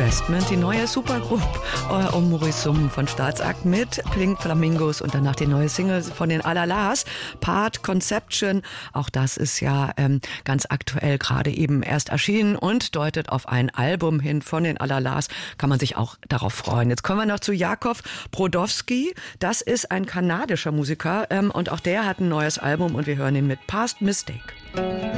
Investment, die neue Supergroup um Maurice Summen von Staatsakt mit Pink Flamingos und danach die neue Single von den Alalas, Part Conception. Auch das ist ja ganz aktuell gerade eben erst erschienen und deutet auf ein Album hin von den Alalas. Kann man sich auch darauf freuen. Jetzt kommen wir noch zu Jakov Brodowski. Das ist ein kanadischer Musiker und auch der hat ein neues Album und wir hören ihn mit Past Mistake.